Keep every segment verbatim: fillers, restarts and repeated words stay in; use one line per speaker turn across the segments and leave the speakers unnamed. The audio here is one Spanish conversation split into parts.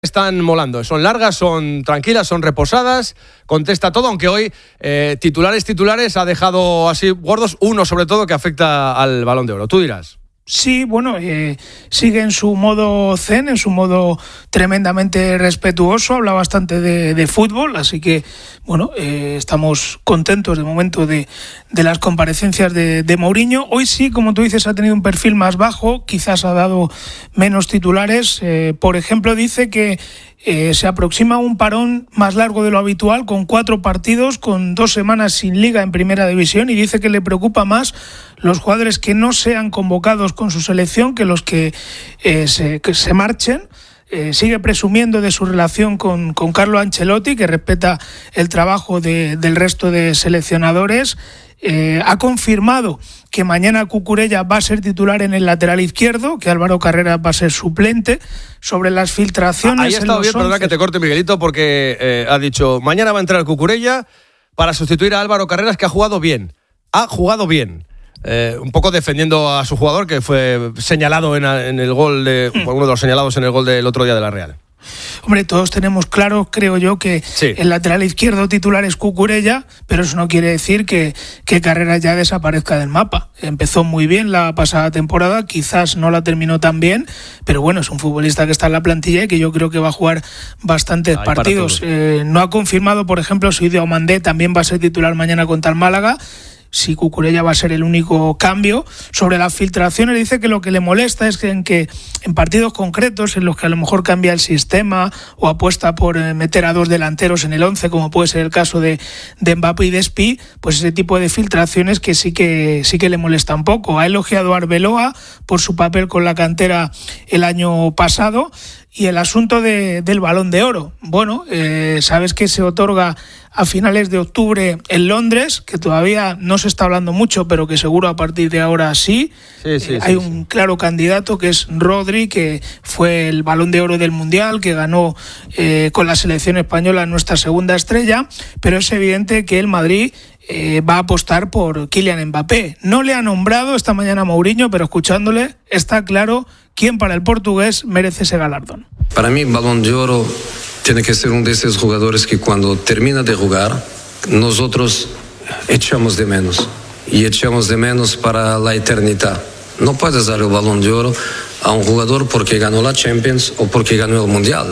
están molando. Son largas, son tranquilas, son reposadas, contesta todo, aunque hoy eh, titulares, titulares ha dejado así gordos, uno sobre todo que afecta al Balón de Oro. Tú dirás.
Sí, bueno, eh, sigue en su modo zen, en su modo tremendamente respetuoso, habla bastante de, de fútbol, así que, bueno, eh, estamos contentos de momento de, de las comparecencias de, de Mourinho. Hoy sí, como tú dices, ha tenido un perfil más bajo, quizás ha dado menos titulares. Eh, por ejemplo, dice que Eh, se aproxima un parón más largo de lo habitual, con cuatro partidos, con dos semanas sin liga en primera división, y dice que le preocupa más los jugadores que no sean convocados con su selección que los que, eh, se, que se marchen. Eh, sigue presumiendo de su relación con, con Carlo Ancelotti, que respeta el trabajo de, del resto de seleccionadores. Eh, ha confirmado que mañana Cucurella va a ser titular en el lateral izquierdo, que Álvaro Carreras va a ser suplente. Sobre las filtraciones...
Ahí ha estado bien, perdona que te corte, Miguelito, porque eh, ha dicho, mañana va a entrar Cucurella para sustituir a Álvaro Carreras, que ha jugado bien. Ha jugado bien. Eh, un poco defendiendo a su jugador, que fue señalado en, en el gol, de, mm. uno de los señalados en el gol del otro día de la Real.
Hombre, todos tenemos claro, creo yo, que sí, el lateral izquierdo titular es Cucurella, pero eso no quiere decir que, que Carreras ya desaparezca del mapa. Empezó muy bien la pasada temporada, quizás no la terminó tan bien, pero bueno, es un futbolista que está en la plantilla y que yo creo que va a jugar bastantes Ay, partidos. Eh, no ha confirmado, por ejemplo, si Diomandé también va a ser titular mañana contra el Málaga. Si Cucurella va a ser el único cambio. Sobre las filtraciones dice que lo que le molesta es que en, que en partidos concretos en los que a lo mejor cambia el sistema o apuesta por meter a dos delanteros en el once, como puede ser el caso de, de Mbappé y de Espi, pues ese tipo de filtraciones que sí que sí que le molesta un poco. Ha elogiado a Arbeloa por su papel con la cantera el año pasado. Y el asunto de, del Balón de Oro. Bueno, eh, sabes que se otorga a finales de octubre en Londres, que todavía no se está hablando mucho, pero que seguro a partir de ahora sí. sí, sí, eh, sí hay sí, un sí. claro candidato que es Rodri, que fue el Balón de Oro del Mundial, que ganó eh, con la selección española nuestra segunda estrella, pero es evidente que el Madrid eh, va a apostar por Kylian Mbappé. No le ha nombrado esta mañana Mourinho, pero escuchándole está claro quién para el portugués merece ese galardón.
Para mí, Balón de Oro tiene que ser uno de esos jugadores que cuando termina de jugar, nosotros echamos de menos. Y echamos de menos para la eternidad. No puedes dar el Balón de Oro a un jugador porque ganó la Champions o porque ganó el Mundial.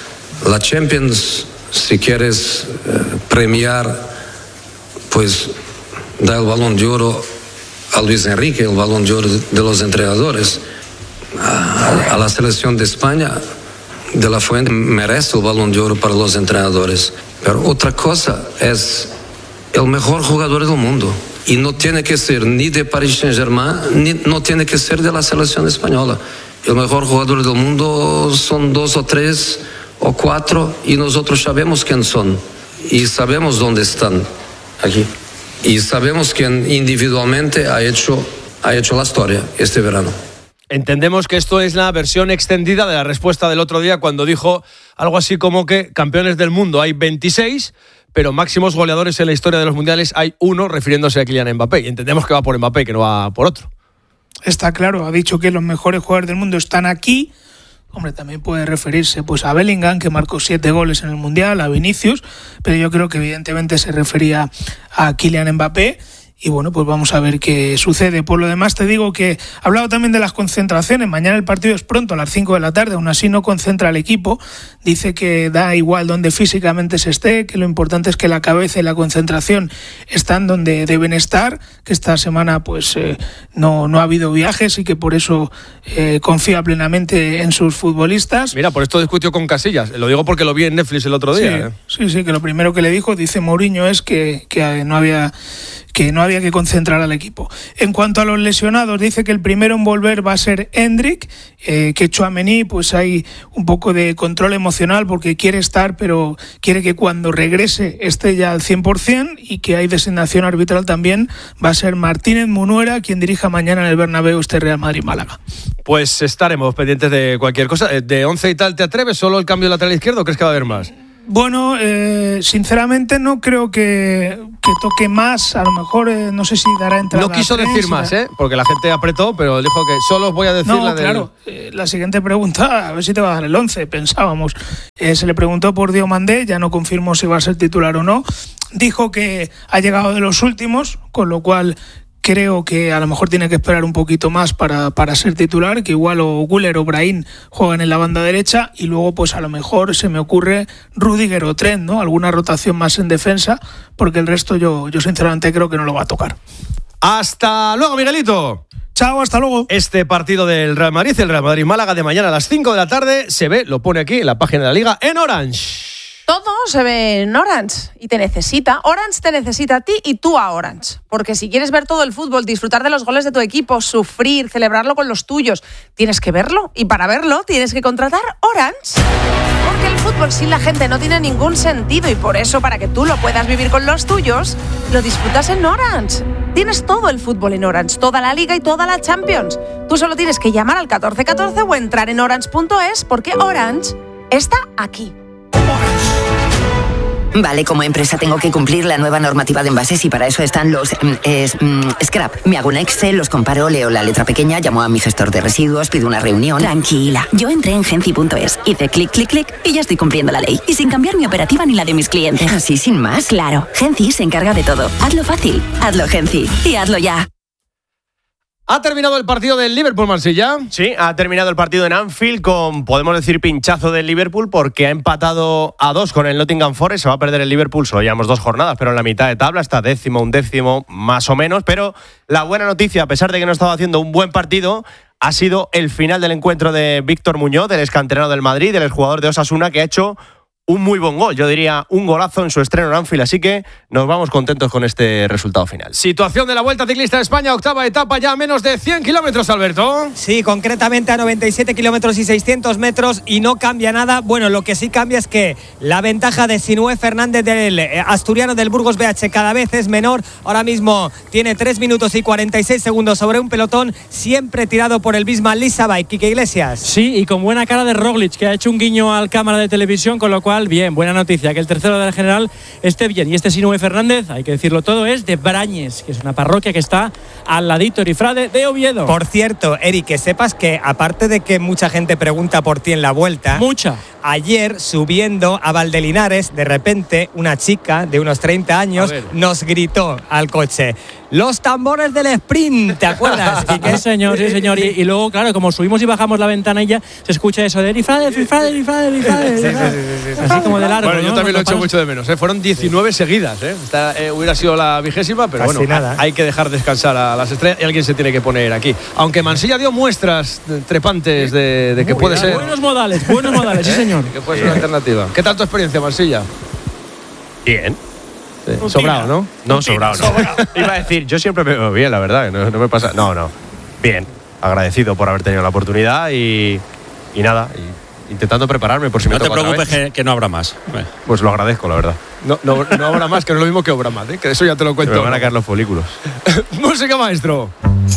La Champions, si quieres eh, premiar, pues da el Balón de Oro a Luis Enrique, el Balón de Oro de los entrenadores. A, a la selección de España, de la Fuente, merece el Balón de Oro para los entrenadores. Pero otra cosa es el mejor jugador del mundo. Y no tiene que ser ni de Paris Saint-Germain, ni no tiene que ser de la selección española. El mejor jugador del mundo son dos o tres o cuatro y nosotros sabemos quién son. Y sabemos dónde están aquí. Y sabemos quién individualmente ha hecho, ha hecho la historia este verano.
Entendemos que esto es la versión extendida de la respuesta del otro día cuando dijo algo así como que campeones del mundo hay veintiséis, pero máximos goleadores en la historia de los mundiales hay uno, refiriéndose a Kylian Mbappé. Y entendemos que va por Mbappé, que no va por otro.
Está claro, ha dicho que los mejores jugadores del mundo están aquí. Hombre, también puede referirse pues a Bellingham, que marcó siete goles en el mundial, a Vinicius, pero yo creo que evidentemente se refería a Kylian Mbappé. Y bueno, pues vamos a ver qué sucede. Por lo demás te digo que ha hablado también de las concentraciones. Mañana el partido es pronto, a las cinco de la tarde, aún así no concentra al equipo. Dice que da igual donde físicamente se esté, que lo importante es que la cabeza y la concentración están donde deben estar, que esta semana pues eh, no, no ha habido viajes y que por eso eh, confía plenamente en sus futbolistas.
Mira, por esto discutió con Casillas. Lo digo porque lo vi en Netflix el otro día.
Sí,
¿eh?
sí, sí, que lo primero que le dijo, dice Mourinho, es que, que no había... que no había que concentrar al equipo. En cuanto a los lesionados, dice que el primero en volver va a ser Endrick, eh, que Tchouaméni, pues hay un poco de control emocional porque quiere estar, pero quiere que cuando regrese esté ya al cien por ciento, y que hay designación arbitral también, va a ser Martínez Munuera quien dirija mañana en el Bernabéu este Real Madrid-Málaga.
Pues estaremos pendientes de cualquier cosa. De once y tal, ¿te atreves? ¿Solo el cambio lateral izquierdo o crees que va a haber más?
Bueno, eh, sinceramente no creo que, que toque más. A lo mejor, eh, no sé si dará entrada.
No quiso
tres,
decir más, ¿eh? Porque la gente apretó, pero dijo que solo os voy a decir
no,
la del...
claro. Eh, la siguiente pregunta, a ver si te va a dar el once, pensábamos. Eh, se le preguntó por Diomandé, ya no confirmó si va a ser titular o no. Dijo que ha llegado de los últimos, con lo cual creo que a lo mejor tiene que esperar un poquito más para, para ser titular, que igual o Güler o Brahim juegan en la banda derecha y luego pues a lo mejor se me ocurre Rüdiger o Trent, ¿no? Alguna rotación más en defensa, porque el resto yo, yo sinceramente creo que no lo va a tocar.
Hasta luego, Miguelito.
Chao, hasta luego.
Este partido del Real Madrid, el Real Madrid-Málaga de mañana a las cinco de la tarde, se ve, lo pone aquí en la página de la Liga, en Orange.
Todo se ve en Orange y te necesita. Orange te necesita a ti y tú a Orange. Porque si quieres ver todo el fútbol, disfrutar de los goles de tu equipo, sufrir, celebrarlo con los tuyos, tienes que verlo. Y para verlo tienes que contratar Orange. Porque el fútbol sin la gente no tiene ningún sentido y por eso, para que tú lo puedas vivir con los tuyos, lo disfrutas en Orange. Tienes todo el fútbol en Orange, toda la Liga y toda la Champions. Tú solo tienes que llamar al catorce catorce o entrar en orange punto es porque Orange está aquí.
Vale, como empresa tengo que cumplir la nueva normativa de envases y para eso están los es, mm, scrap. Me hago un Excel, los comparo, leo la letra pequeña, llamo a mi gestor de residuos, pido una reunión. Tranquila, yo entré en Genci punto es, hice clic, clic, clic y ya estoy cumpliendo la ley. Y sin cambiar mi operativa ni la de mis clientes. Así sin más. Claro, Genci se encarga de todo. Hazlo fácil, hazlo Genci y hazlo ya.
¿Ha terminado el partido del Liverpool-Marsella?
Sí, ha terminado el partido en Anfield con, podemos decir, pinchazo del Liverpool porque ha empatado a dos con el Nottingham Forest. Se va a perder el Liverpool, solo llevamos dos jornadas, pero en la mitad de tabla está décimo, un décimo, más o menos. Pero la buena noticia, a pesar de que no estaba haciendo un buen partido, ha sido el final del encuentro de Víctor Muñoz, del excanterano del Madrid, del exjugador de Osasuna, que ha hecho un muy buen gol, yo diría un golazo en su estreno en Anfield, así que nos vamos contentos con este resultado final.
Situación de la Vuelta Ciclista de España, octava etapa, ya a menos de cien kilómetros, Alberto.
Sí, concretamente a noventa y siete kilómetros y seiscientos metros y no cambia nada. Bueno, lo que sí cambia es que la ventaja de Sinué Fernández del asturiano del Burgos B H cada vez es menor. Ahora mismo tiene tres minutos y cuarenta y seis segundos sobre un pelotón siempre tirado por el Bisma Lisabay. Quique Iglesias.
Sí, y con buena cara de Roglic, que ha hecho un guiño al cámara de televisión, con lo cual bien, buena noticia, que el tercero del general esté bien. Y este Sinué Fernández, hay que decirlo todo, es de Brañes, que es una parroquia que está al ladito Erifrade de Oviedo.
Por cierto, Eric, que sepas que aparte de que mucha gente pregunta por ti en la Vuelta,
mucha.
Ayer, subiendo a Valdelinares, de repente una chica de unos treinta años nos gritó al coche: los tambores del sprint, ¿te acuerdas?
Sí, señor, sí, señor. Y, y luego, claro, como subimos y bajamos la ventanilla, se escucha eso de Erifrade, Erifrade, Erifrade, Erifrade.
Sí, sí, sí, sí, sí.
Así como de largo.
Bueno, yo
¿no?
también lo he hecho
paros.
mucho de menos, ¿eh? Fueron diecinueve sí. seguidas, ¿eh? Esta eh, hubiera sido la vigésima, pero
Casi
bueno,
nada.
hay que dejar descansar a las estrellas y alguien se tiene que poner aquí. Aunque Mansilla dio muestras trepantes de, de que
Muy
puede
bien.
ser.
Buenos modales, buenos modales, sí, señor.
Que puede ser una alternativa. ¿Qué tal tu experiencia, Mansilla?
Bien.
Sí. Sobrado, ¿no?
No, sobrado, no. Iba a decir, yo siempre me veo bien, la verdad, no, no me pasa. No, no. Bien. Agradecido por haber tenido la oportunidad y, y nada. Y intentando prepararme por si me
No te
toca otra
preocupes
vez.
que, que no habrá más. Bueno.
Pues lo agradezco, la verdad.
No, no, no habrá más, que no es lo mismo que obra más, ¿eh? Que eso ya te lo
Se
cuento.
me van a caer los folículos.
Música, maestro.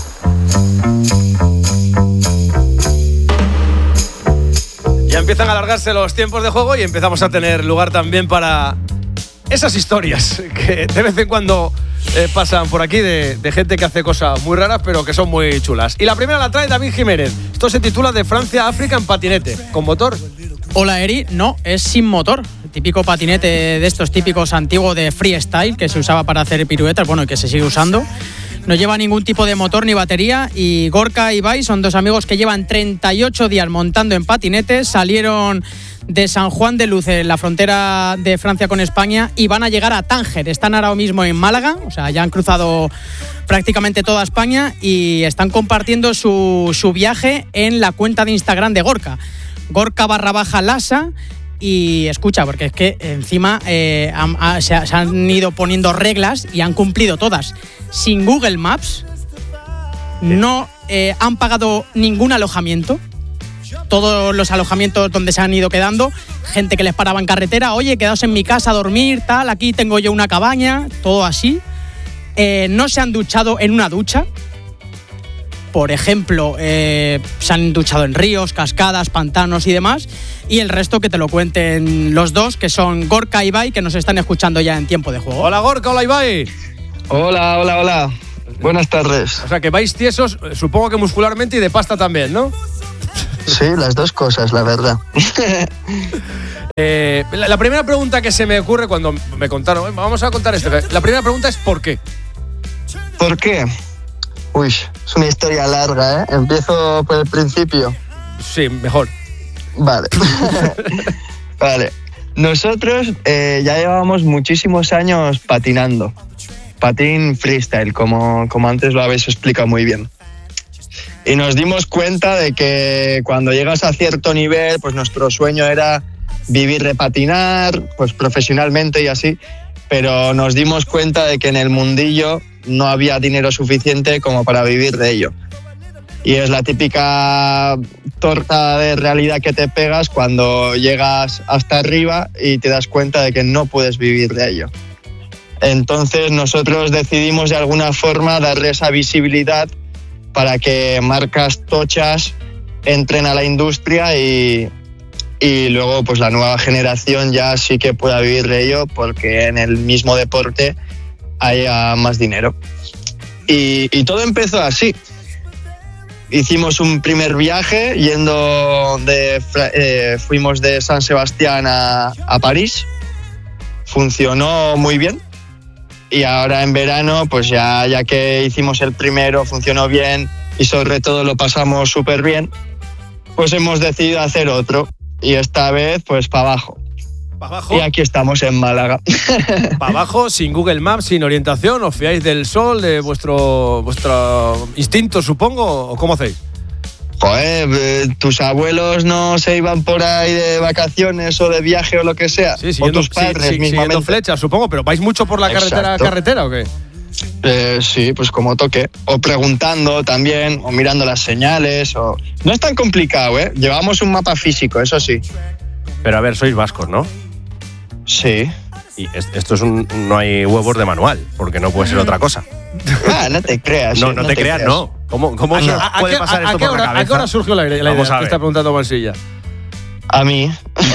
Ya empiezan a alargarse los tiempos de juego y empezamos a tener lugar también para esas historias que de vez en cuando eh, pasan por aquí de, de gente que hace cosas muy raras pero que son muy chulas. Y la primera la trae David Jiménez. Esto se titula De Francia a África en patinete. ¿Con motor?
Hola, Eri. No, es sin motor. El típico patinete de estos típicos antiguos de freestyle que se usaba para hacer piruetas, bueno, y que se sigue usando. No lleva ningún tipo de motor ni batería y Gorka y Ibai son dos amigos que llevan treinta y ocho días montando en patinetes. Salieron de San Juan de Luz, en la frontera de Francia con España, y van a llegar a Tánger. Están ahora mismo en Málaga, o sea, ya han cruzado prácticamente toda España y están compartiendo su, su viaje en la cuenta de Instagram de Gorka. Gorka barra baja Lasa. Y escucha, porque es que encima eh, han, ha, se, se han ido poniendo reglas y han cumplido todas. Sin Google Maps, no eh, han pagado ningún alojamiento. Todos los alojamientos donde se han ido quedando, gente que les paraba en carretera, oye, quedaos en mi casa a dormir, tal, aquí tengo yo una cabaña, todo así. Eh, no se han duchado en una ducha. por ejemplo, eh, se han duchado en ríos, cascadas, pantanos y demás. Y el resto que te lo cuenten los dos, que son Gorka y Ibai, que nos están escuchando ya en tiempo de juego.
Hola Gorka, hola Ibai.
Hola, hola, hola. Buenas tardes.
O sea, que vais tiesos, supongo que muscularmente y de pasta también, ¿no?
Sí, las dos cosas, la verdad.
eh, la, la primera pregunta que se me ocurre cuando me contaron, vamos a contar esto. La primera pregunta es ¿por qué?
¿Por qué? Uy, es una historia larga, ¿eh? Empiezo por el principio.
Sí, mejor.
Vale. Vale. Nosotros eh, ya llevábamos muchísimos años patinando. Patín freestyle, como, como antes lo habéis explicado muy bien. Y nos dimos cuenta de que cuando llegas a cierto nivel, pues nuestro sueño era vivir de patinar, pues profesionalmente y así, pero nos dimos cuenta de que en el mundillo no había dinero suficiente como para vivir de ello. Y es la típica torta de realidad que te pegas cuando llegas hasta arriba y te das cuenta de que no puedes vivir de ello. Entonces nosotros decidimos de alguna forma darle esa visibilidad para que marcas tochas entren a la industria y, y luego pues la nueva generación ya sí que pueda vivir de ello, porque en el mismo deporte haya más dinero. Y, y todo empezó así. Hicimos un primer viaje yendo de eh, fuimos de San Sebastián a, a París. Funcionó muy bien. Y ahora en verano, pues ya, ya que hicimos el primero, funcionó bien y sobre todo lo pasamos súper bien, pues hemos decidido hacer otro. Y esta vez, pues para abajo.
¿Para abajo?
Y aquí estamos en Málaga.
¿Para abajo, sin Google Maps, sin orientación? ¿Os fiáis del sol, de vuestro, vuestro instinto, supongo? ¿O cómo hacéis?
Joder, eh, tus abuelos no se iban por ahí de vacaciones o de viaje o lo que sea.
Sí, siguiendo,
o tus padres
sí, sí,
mismamente.
Siguiendo flechas, supongo, pero ¿vais mucho por la carretera,
Exacto.
carretera o qué?
Eh, sí, pues como toque. O preguntando también, o mirando las señales. O... No es tan complicado, ¿eh? Llevamos un mapa físico, eso sí.
Pero a ver, sois vascos, ¿no?
Sí.
Y esto es un... no hay huevos de manual, porque no puede ser otra cosa.
Ah, no te creas.
No,
eh,
no,
no
te,
te
creas,
creas.
no. ¿Cómo, cómo
Ah,
se
no.
puede
¿A,
pasar
a,
esto
a, qué
por
hora,
la cabeza?
¿A qué hora surgió la, la idea?
Vamos a
Que
ver.
está preguntando Mansilla.
A mí.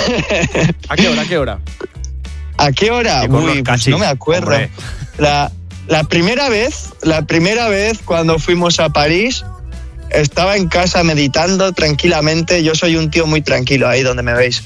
¿A qué hora? ¿A qué hora?
¿A qué hora?
Y con
Uy,
unos
pues
cachis,
no me acuerdo.
hombre.
La, la primera vez, la primera vez cuando fuimos a París, estaba en casa meditando tranquilamente. Yo soy un tío muy tranquilo, ahí donde me veis.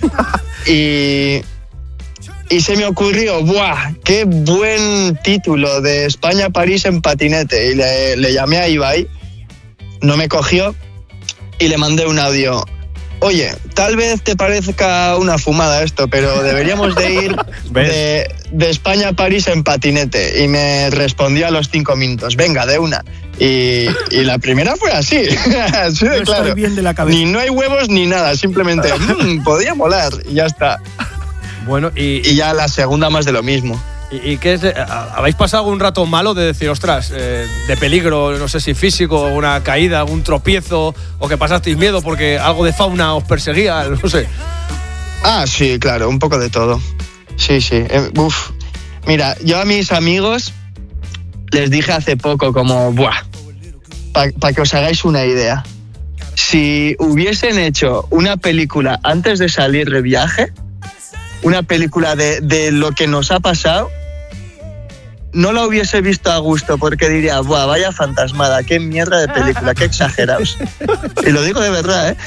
Y, y se me ocurrió, ¡buah! ¡Qué buen título de España-París en patinete! Y le, le llamé a Ibai, no me cogió y le mandé un audio. Oye, tal vez te parezca una fumada esto, pero deberíamos de ir de, de España a París en patinete. Y me respondió a los cinco minutos, venga, de una. Y, y la primera fue así, así de
No
claro.
estoy bien de la cabeza.
Ni no hay huevos ni nada, simplemente, mmm, podría molar, y ya está.
Bueno, y,
Y ya la segunda más de lo mismo.
¿Y, y qué es? ¿Habéis pasado algún rato malo de decir, ostras, eh, de peligro, no sé si físico, una caída, algún tropiezo, o que pasasteis miedo porque algo de fauna os perseguía, no sé?
Ah, sí, claro, un poco de todo. Sí, sí. Eh, uf. Mira, yo a mis amigos les dije hace poco como, buah, para pa que os hagáis una idea. Si hubiesen hecho una película antes de salir de viaje, una película de, de lo que nos ha pasado, no la hubiese visto a gusto porque diría, buah, vaya fantasmada, qué mierda de película, qué exagerados. Y lo digo de verdad, ¿eh?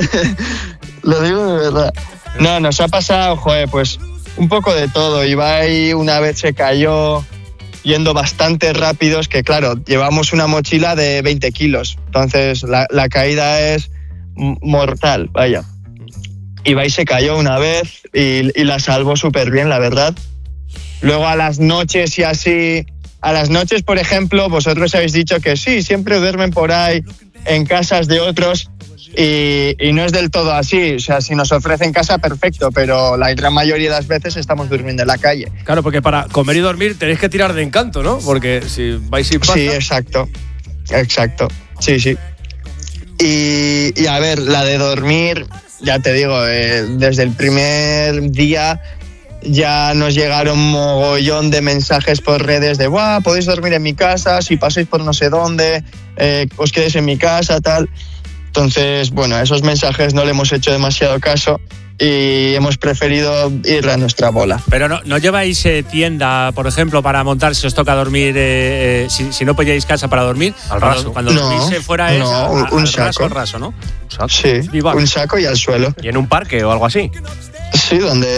Lo digo de verdad. No, nos ha pasado, joder, pues un poco de todo. Ibai una vez se cayó yendo bastante rápidos, que claro, llevamos una mochila de veinte kilos. Entonces la, la caída es mortal, vaya. Ibai se cayó una vez y, y la salvó súper bien, la verdad. Luego a las noches y así, a las noches, por ejemplo, vosotros habéis dicho que sí, siempre duermen por ahí en casas de otros y, y no es del todo así. O sea, si nos ofrecen casa, perfecto, pero la gran mayoría de las veces estamos durmiendo en la calle.
Claro, porque para comer y dormir tenéis que tirar de encanto, ¿no? Porque si vais sin pasta...
Sí, exacto, exacto, sí, sí. Y, y a ver, la de dormir, ya te digo, eh, desde el primer día ya nos llegaron mogollón de mensajes por redes de ¡buah! Podéis dormir en mi casa, si pasáis por no sé dónde, eh, os quedéis en mi casa, tal. Entonces, bueno, a esos mensajes no le hemos hecho demasiado caso y hemos preferido ir a nuestra bola.
Pero no, no lleváis eh, tienda, por ejemplo, para montar si os toca dormir, eh, eh, si, si no podíais casa para dormir.
Al
cuando,
raso.
Cuando
No,
dormís fuera es
no,
a- a-
un
al
saco.
raso, al raso, ¿no?
Sí, un saco y al suelo.
¿Y en un parque o algo así?
Sí, donde